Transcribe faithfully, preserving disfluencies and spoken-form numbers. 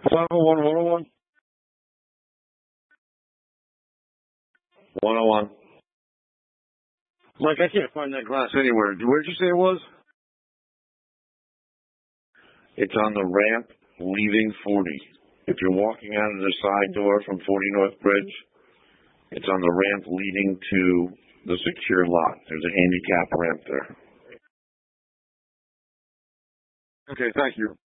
five oh one, one oh one? one oh one. Mike, I can't find that glass anywhere. Where did you say it was? It's on the ramp leaving forty. If you're walking out of the side door from forty North Bridge, it's on the ramp leading to the secure lot. There's a handicap ramp there. Okay, thank you.